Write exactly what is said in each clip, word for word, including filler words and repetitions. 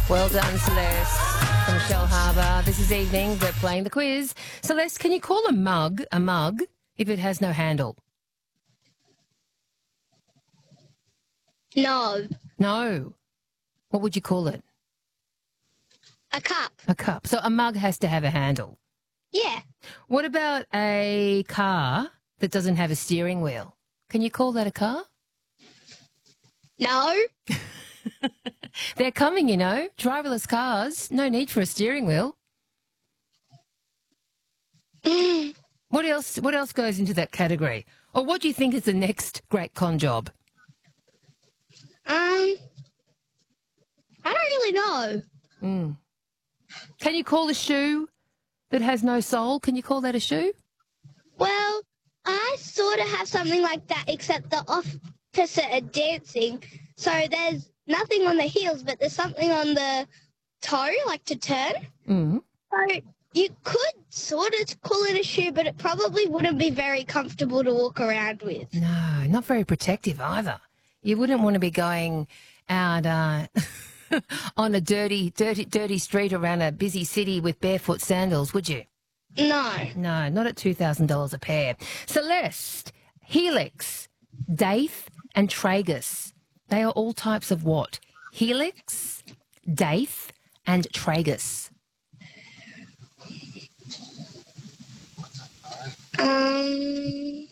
Well done, Celeste from Shell Harbour. This is evening. We're playing the quiz. Celeste, can you call a mug a mug if it has no handle? No. No. What would you call it? A cup. A cup. So a mug has to have a handle. Yeah. What about a car that doesn't have a steering wheel? Can you call that a car? No. They're coming, you know. Driverless cars. No need for a steering wheel. What else? What else goes into that category? Or what do you think is the next great con job? Um, I don't really know. Mm. Can you call a shoe that has no sole? Can you call that a shoe? Well, I sort of have something like that, except the opposite of dancing. So there's nothing on the heels, but there's something on the toe, like to turn. Mm. So you could sort of call it a shoe, but it probably wouldn't be very comfortable to walk around with. No, not very protective either. You wouldn't want to be going out uh, on a dirty, dirty, dirty street around a busy city with barefoot sandals, would you? No. No, not at two thousand dollars a pair. Celeste, Helix, Daith and Tragus. They are all types of what? Helix, Daith and Tragus. Um...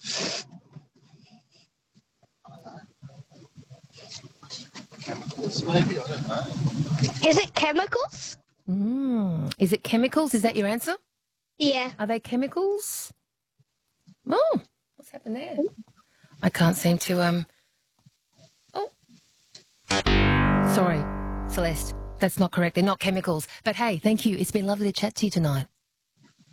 Chemicals, maybe, I don't know. Is it chemicals? Mm. Is it chemicals? Is that your answer? Yeah. Are they chemicals? Oh, what's happened there? I can't seem to, um... Oh. Sorry, Celeste. That's not correct. They're not chemicals. But hey, thank you. It's been lovely to chat to you tonight.